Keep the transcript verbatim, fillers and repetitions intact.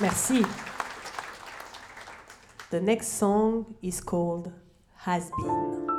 Merci. The next song is called Has Been.